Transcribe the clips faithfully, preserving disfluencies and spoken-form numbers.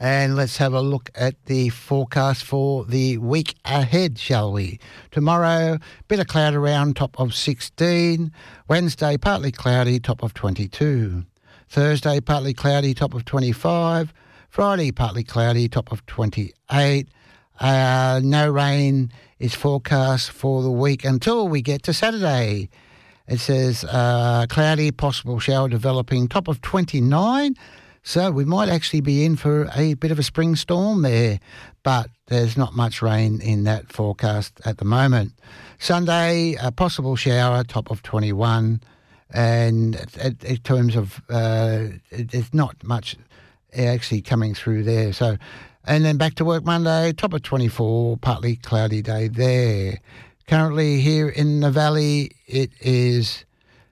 And let's have a look at the forecast for the week ahead, shall we? Tomorrow, bit of cloud around, top of sixteen. Wednesday, partly cloudy, top of twenty-two. Thursday, partly cloudy, top of twenty-five. Friday, partly cloudy, top of twenty-eight. Uh, no rain is forecast for the week until we get to Saturday. It says uh, cloudy, possible shower developing, top of twenty-nine. So we might actually be in for a bit of a spring storm there, but there's not much rain in that forecast at the moment. Sunday, a possible shower, top of twenty-one. And in terms of, uh, there's not much actually coming through there. So, and then back to work Monday, top of twenty-four, partly cloudy day there. Currently here in the valley, it is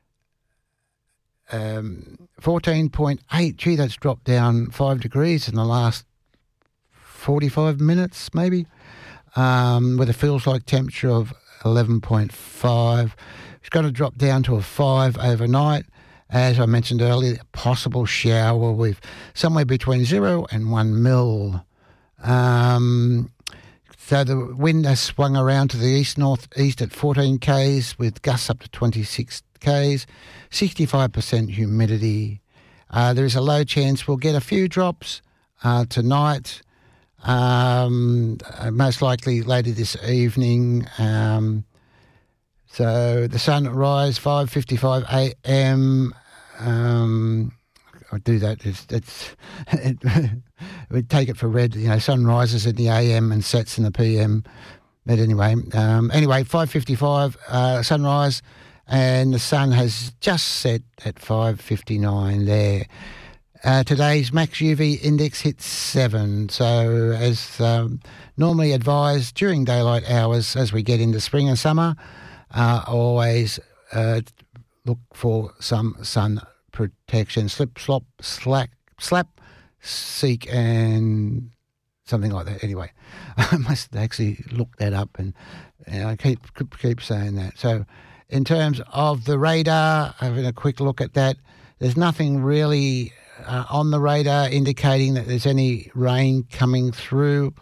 um, fourteen point eight. Gee, that's dropped down five degrees in the last forty-five minutes, maybe, um, with a feels-like temperature of eleven point five. It's going to drop down to a five overnight. As I mentioned earlier, a possible shower with somewhere between zero and one mil. Um, so the wind has swung around to the east-northeast at fourteen kays with gusts up to twenty-six kays, sixty-five percent humidity. Uh, there is a low chance we'll get a few drops uh, tonight, um, most likely later this evening. Um, so the sun will rise five fifty-five a.m. Um, I'll do that. It's, it's it, we take it for red. You know, sun rises in the A M and sets in the P M. But anyway, um, anyway, five fifty-five uh, sunrise, and the sun has just set at five fifty-nine there. Uh, today's max U V index hits seven. So as um, normally advised during daylight hours, as we get into spring and summer, uh, always uh, look for some sun protection. Slip, slop, slack, slap, seek, and something like that. Anyway, I must actually look that up, and, and I keep keep saying that. So in terms of the radar, having a quick look at that, there's nothing really uh, on the radar indicating that there's any rain coming through.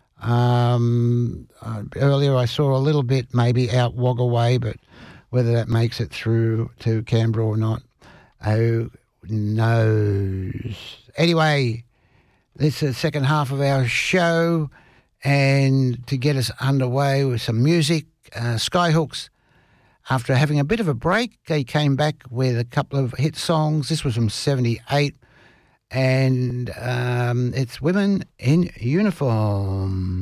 Um, uh, earlier I saw a little bit maybe out Wagga Way, but whether that makes it through to Canberra or not, who knows? Anyway, this is the second half of our show, and to get us underway with some music, uh, Skyhooks, after having a bit of a break, they came back with a couple of hit songs. This was from seventy-eight, and um, it's Women in Uniform.